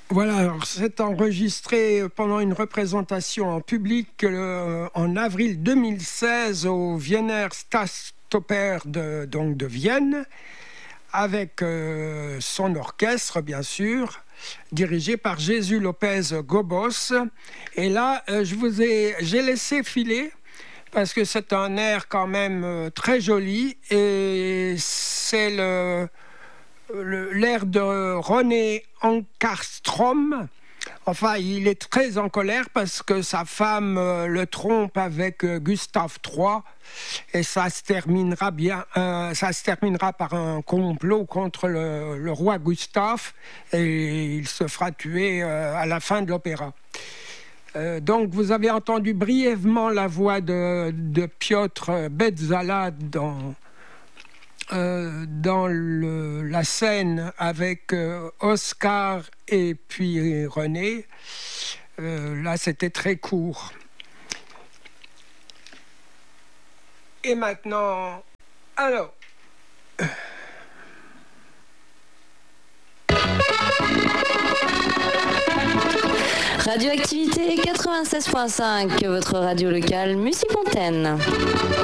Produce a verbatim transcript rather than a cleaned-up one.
Voilà, alors c'est enregistré pendant une représentation en public euh, en avril deux mille seize au Wiener Staatsoper de, donc de Vienne, avec euh, son orchestre, bien sûr, dirigé par Jesús López Gobos. Et là, euh, je vous ai, j'ai laissé filer, parce que c'est un air quand même euh, très joli, et c'est le... Le, l'air de René Ankarström. Enfin, il est très en colère parce que sa femme euh, le trompe avec euh, Gustave trois, et ça se terminera bien, euh, ça se terminera par un complot contre le, le roi Gustave, et il se fera tuer euh, à la fin de l'opéra. Euh, donc, vous avez entendu brièvement la voix de, de Piotr Beczala dans Euh, dans le, la scène avec euh, Oscar et puis René. Euh, là, c'était très court. Et maintenant, alors... Radioactivité quatre-vingt-seize point cinq, votre radio locale Musique Fontaine.